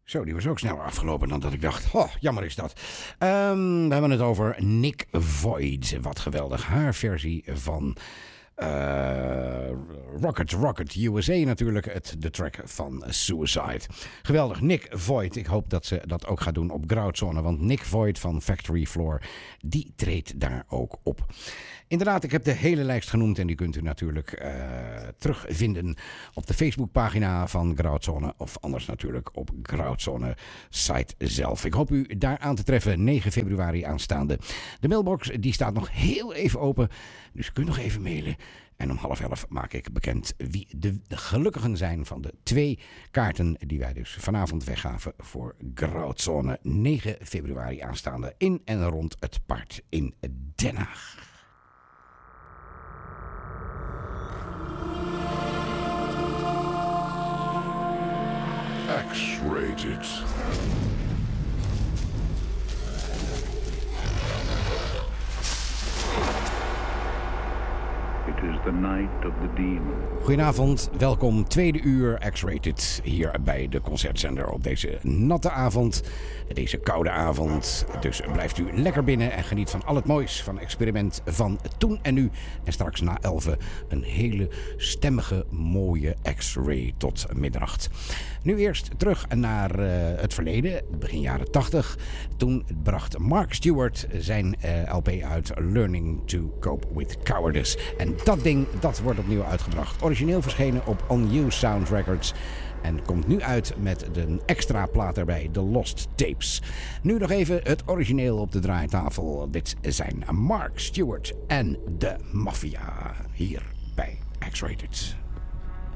Zo, die was ook sneller afgelopen dan dat ik dacht. Oh, jammer is dat. We hebben het over Nick Void. Wat geweldig. Haar versie van Rocket USA natuurlijk. De track van Suicide. Geweldig. Nick Void. Ik hoop dat ze dat ook gaat doen op Grautzone. Want Nick Void van Factory Floor, die treedt daar ook op. Inderdaad, ik heb de hele lijst genoemd en die kunt u natuurlijk terugvinden op de Facebookpagina van Grautzone of anders natuurlijk op Grautzone site zelf. Ik hoop u daar aan te treffen 9 februari aanstaande. De mailbox die staat nog heel even open, dus u kunt nog even mailen. En om 10:30 maak ik bekend wie de gelukkigen zijn van de 2 kaarten die wij dus vanavond weggaven voor Grautzone 9 februari aanstaande in en rond het Paard in Den Haag. X-rated. It is the night of the demon. Goedenavond, welkom tweede uur X-Rated hier bij de Concertzender op deze natte avond, deze koude avond. Dus blijft u lekker binnen en geniet van al het moois van Experiment van toen en nu. En straks na 11 een hele stemmige, mooie X-Ray tot middernacht. Nu eerst terug naar het verleden, begin jaren 80. Toen bracht Mark Stewart zijn LP uit Learning to Cope with Cowardice. En dat ding, dat wordt opnieuw uitgebracht. Origineel verschenen op On You Sound Records. En komt nu uit met een extra plaat erbij, The Lost Tapes. Nu nog even het origineel op de draaitafel. Dit zijn Mark Stewart en de Mafia hier bij X-Rated.